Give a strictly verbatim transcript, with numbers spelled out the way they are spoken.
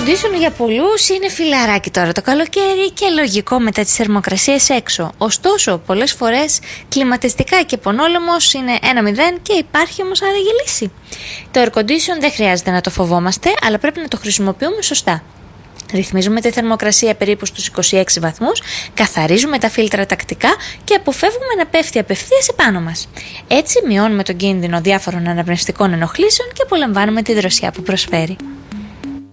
condition για πολλούς είναι φιλαράκι τώρα το καλοκαίρι και λογικό μετά τις θερμοκρασίες έξω. Ωστόσο, πολλές φορές κλιματιστικά και πονόλεμος είναι ένα μηδέν και υπάρχει όμως άραγε λύση. Το air condition δεν χρειάζεται να το φοβόμαστε, αλλά πρέπει να το χρησιμοποιούμε σωστά. Ρυθμίζουμε τη θερμοκρασία περίπου στους είκοσι έξι βαθμούς, καθαρίζουμε τα φίλτρα τακτικά και αποφεύγουμε να πέφτει απευθείας επάνω μας. Έτσι μειώνουμε τον κίνδυνο διάφορων αναπνευστικών ενοχλήσεων και απολαμβάνουμε τη δροσιά που προσφέρει.